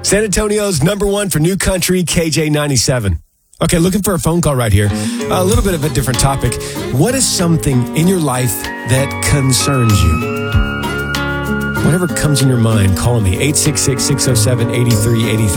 San Antonio's number one for new country, KJ97. Okay, looking for a phone call right here. A little bit of a different topic. What is something in your life that concerns you? Whatever comes in your mind, call me. 866-607-8383.